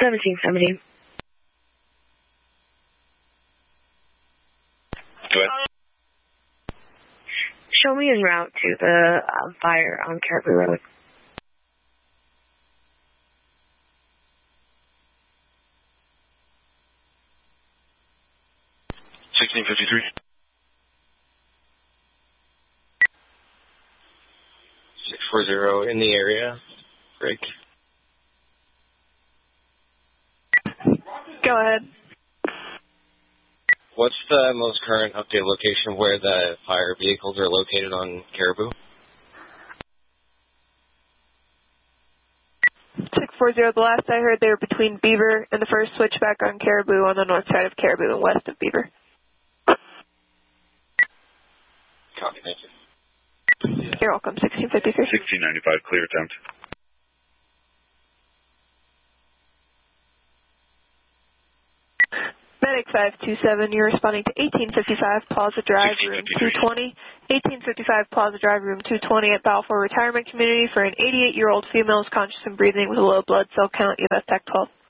1770. Go ahead. Show me en route to the fire on Caribou Road. $16.53. 640 in the area. Break. Go ahead. What's the most current update location where the fire vehicles are located on Caribou? 640, the last I heard they were between Beaver and the first switchback on Caribou on the north side of Caribou and west of Beaver. Copy, thank you. You're welcome, 1653. 1695, clear attempt. Medic 527, you're responding to 1855 Plaza Drive, room 220. 1855 Plaza Drive, room 220 at Balfour Retirement Community for an 88-year-old female who's conscious and breathing with a low blood cell count. You have TAC 12.